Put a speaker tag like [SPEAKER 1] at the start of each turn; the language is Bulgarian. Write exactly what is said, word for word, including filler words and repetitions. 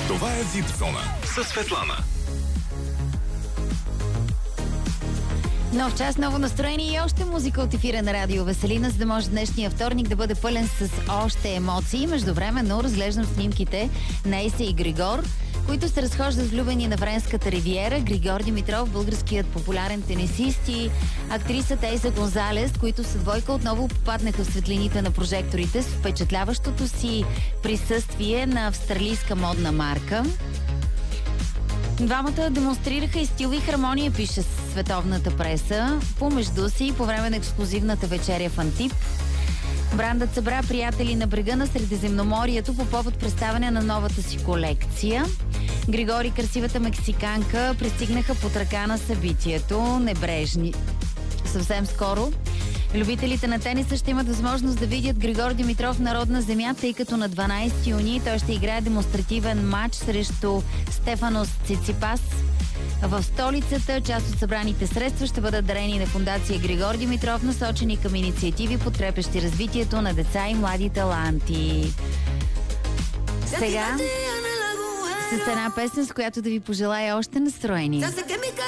[SPEAKER 1] Това е Вип-зона със Светлана.
[SPEAKER 2] Нов час, ново настроение и още музика от ефира на Радио Веселина, за да може днешния вторник да бъде пълен с още емоции. Междувременно разглеждам снимките на Еся и Григор, които се разхождат с влюбени на Френската ривиера. Григор Димитров, българският популярен тенисист, и актрисата Ейса Гонзалес, които са двойка, отново попаднаха в светлините на прожекторите с впечатляващото си присъствие на австралийска модна марка. Двамата демонстрираха и стил и хармония, пише световната преса, помежду си по време на ексклюзивната вечеря в Антип. Брандът събра приятели на брега на Средиземноморието по повод представяне на новата си колекция. Григор и красивата мексиканка пристигнаха под ръка на събитието, небрежни. Съвсем скоро любителите на тениса ще имат възможност да видят Григор Димитров на родна земя, тъй като на дванайсети юни той ще играе демонстративен матч срещу Стефанос Циципас в столицата. Част от събраните средства ще бъдат дарени на фондация Григор Димитров, насочени към инициативи, подкрепящи развитието на деца и млади таланти. Сега с една песен, с която да ви пожелая още настроение.